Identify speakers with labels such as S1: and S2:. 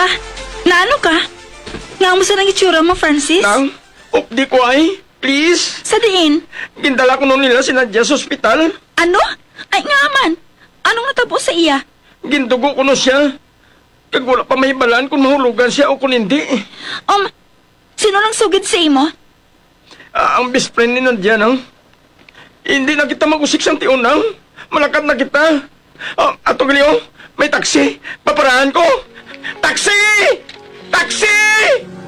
S1: Naano ka? Nga mo sa nang itsura mo, Francis?
S2: Nang, updi ko ay, please.
S1: Sa diin?
S2: Gindala ko nun nila si Nadia sa ospital.
S1: Ano? Ay nga man. Anong natapos sa iya?
S2: Gindugo ko no siya. Kag wala pa mahibalaan kung mahulugan siya o kung hindi.
S1: Sino nang sugid sa imo?
S2: Ang best friend ni Nadia, nang. Hindi na kita mag-usik sa tiyon, nang. Malakad na kita. Ato gali, may taxi. Paparahan ko. Taxi! Taxi!